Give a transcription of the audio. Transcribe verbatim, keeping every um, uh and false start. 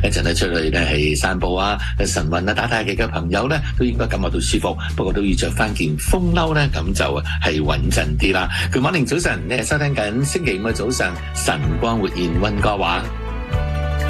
一陣咧出去咧係散步啊、晨運啊、打太極嘅朋友咧，都應該感覺到舒服。不過都要着翻件風褸咧，咁就係穩陣啲啦。Good morning，早晨，你係收聽緊星期五嘅早上晨光活現溫哥華。